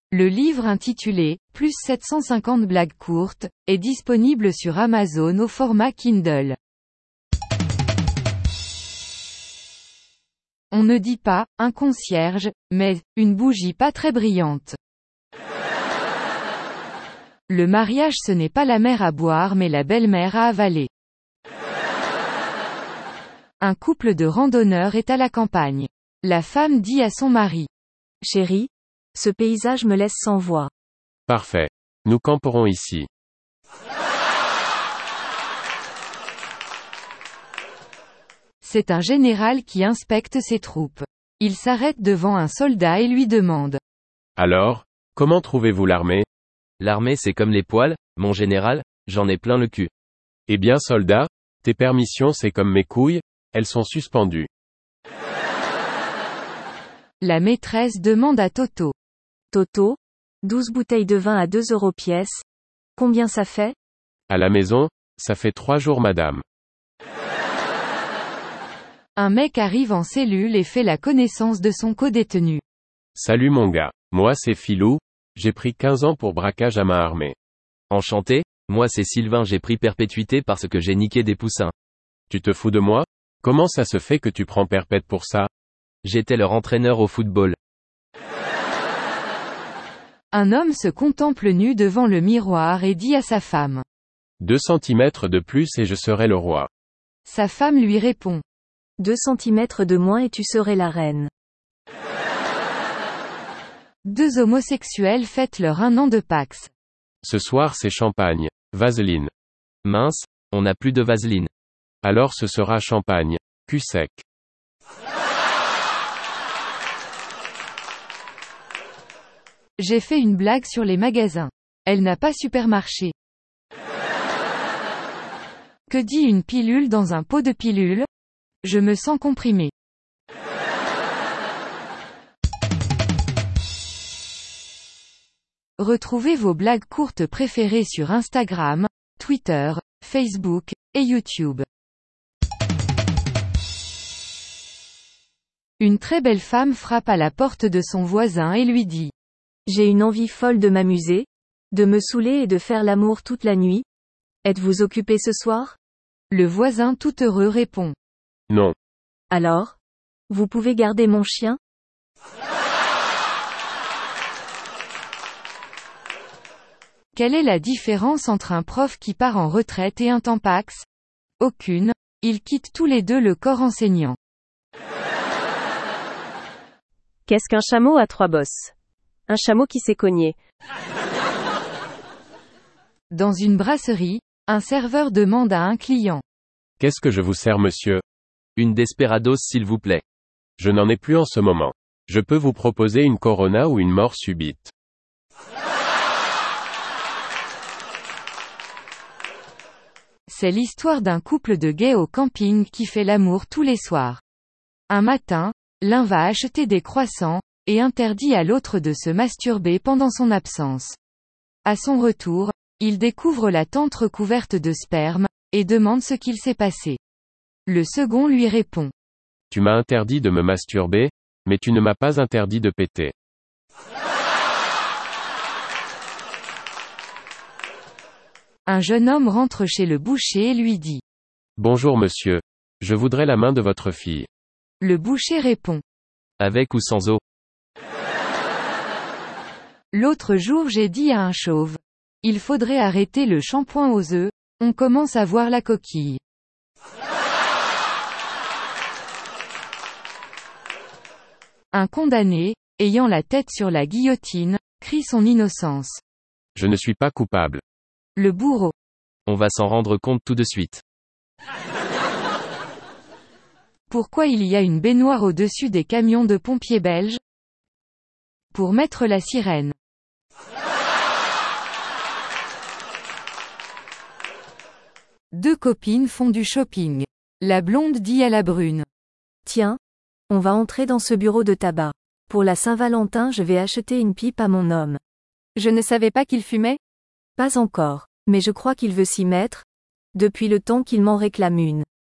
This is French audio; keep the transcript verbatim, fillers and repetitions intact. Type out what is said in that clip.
Le livre intitulé « Plus sept cent cinquante blagues courtes » est disponible sur Amazon au format Kindle. On ne dit pas « un concierge », mais « une bougie pas très brillante ». Le mariage ce n'est pas la mère à boire mais la belle-mère à avaler. Un couple de randonneurs est à la campagne. La femme dit à son mari : « Chérie, ce paysage me laisse sans voix. » Parfait. Nous camperons ici. C'est un général qui inspecte ses troupes. Il s'arrête devant un soldat et lui demande : « Alors, comment trouvez-vous l'armée ? » ?»« L'armée c'est comme les poils, mon général, j'en ai plein le cul. » »« Eh bien soldat, tes permissions c'est comme mes couilles, elles sont suspendues. » La maîtresse demande à Toto : « Toto, douze bouteilles de vin à deux euros pièce. Combien ça fait ? » ?»« À la maison, ça fait trois jours madame. » Un mec arrive en cellule et fait la connaissance de son codétenu. « Salut mon gars, moi c'est Philou, j'ai pris quinze ans pour braquage à main armée. »« Enchanté, moi c'est Sylvain, j'ai pris perpétuité parce que j'ai niqué des poussins. »« Tu te fous de moi ? Comment ça se fait que tu prends perpète pour ça ? » ?»« J'étais leur entraîneur au football. » Un homme se contemple nu devant le miroir et dit à sa femme : « Deux centimètres de plus et je serai le roi. » Sa femme lui répond : Deux centimètres de moins et tu serais la reine. Deux homosexuels fêtent leur un an de Pax. Ce soir c'est champagne, vaseline. Mince, on n'a plus de vaseline. Alors ce sera champagne, cul sec. J'ai fait une blague sur les magasins. Elle n'a pas supermarché. Que dit une pilule dans un pot de pilule ? Je me sens comprimé. Retrouvez vos blagues courtes préférées sur Instagram, Twitter, Facebook, et YouTube. Une très belle femme frappe à la porte de son voisin et lui dit : J'ai une envie folle de m'amuser, de me saouler et de faire l'amour toute la nuit. Êtes-vous occupé ce soir ? Le voisin tout heureux répond : Non. Alors ? Vous pouvez garder mon chien ? Quelle est la différence entre un prof qui part en retraite et un Tampax ? Aucune. Ils quittent tous les deux le corps enseignant. Qu'est-ce qu'un chameau à trois bosses ? Un chameau qui s'est cogné. Dans une brasserie, un serveur demande à un client : Qu'est-ce que je vous sers monsieur ? Une Desperados s'il vous plaît. Je n'en ai plus en ce moment. Je peux vous proposer une Corona ou une mort subite. C'est l'histoire d'un couple de gays au camping qui fait l'amour tous les soirs. Un matin, l'un va acheter des croissants, et interdit à l'autre de se masturber pendant son absence. À son retour, il découvre la tente recouverte de sperme, et demande ce qu'il s'est passé. Le second lui répond : Tu m'as interdit de me masturber, mais tu ne m'as pas interdit de péter. Un jeune homme rentre chez le boucher et lui dit : Bonjour monsieur. Je voudrais la main de votre fille. Le boucher répond : Avec ou sans eau ? L'autre jour j'ai dit à un chauve : il faudrait arrêter le shampoing aux œufs, on commence à voir la coquille. Un condamné, ayant la tête sur la guillotine, crie son innocence. Je ne suis pas coupable. Le bourreau. On va s'en rendre compte tout de suite. Pourquoi il y a une baignoire au-dessus des camions de pompiers belges ? Pour mettre la sirène. Deux copines font du shopping. La blonde dit à la brune : Tiens, on va entrer dans ce bureau de tabac. Pour la Saint-Valentin, je vais acheter une pipe à mon homme. Je ne savais pas qu'il fumait ? Pas encore, mais je crois qu'il veut s'y mettre, depuis le temps qu'il m'en réclame une.